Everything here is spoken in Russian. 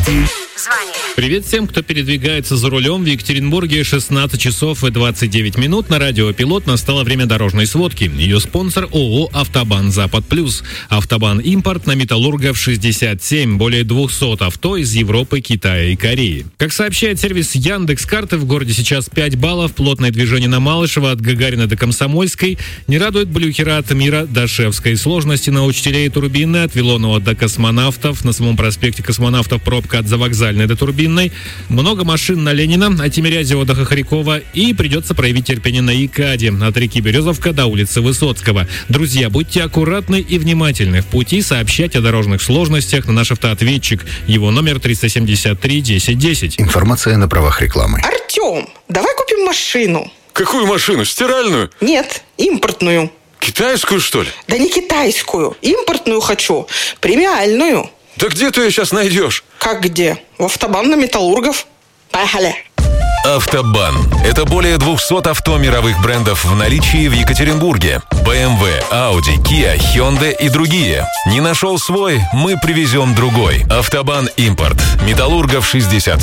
Звони. Привет всем, кто передвигается за рулем. В Екатеринбурге 16 часов и 29 минут. На радио «Пилот» настало время дорожной сводки. Ее спонсор ООО «Автобан Запад Плюс». «Автобан Импорт» на Металлургов 67. Более 200 авто из Европы, Китая и Кореи. Как сообщает сервис Яндекс.Карты, в городе сейчас 5 баллов. Плотное движение на Малышево от Гагарина до Комсомольской. Не радует Блюхера от Мира до Шевской. Сложности на Учителей и Турбины от Вилонова до Космонавтов. На самом проспекте Космонавтов пробка от Завокзальной до Турбинной. Много машин на Ленина, от Тимирязева до Хохрякова. И придется проявить терпение на ИКАДе. От реки Березовка до улицы Высоцкого. Друзья, будьте аккуратны и внимательны. В пути сообщайте о дорожных сложностях на наш автоответчик. Его номер 373 1010. Информация на правах рекламы. Артем, давай купим машину. Какую машину? Стиральную? Нет, импортную. Китайскую, что ли? Да не китайскую. Импортную хочу. Премиальную. Да где ты ее сейчас найдешь? Как где? В Автобан на Металлургов. Поехали. Автобан. Это более 200 авто мировых брендов в наличии в Екатеринбурге. BMW, Audi, Kia, Hyundai и другие. Не нашел свой? Мы привезем другой. Автобан Импорт. Металлургов 60.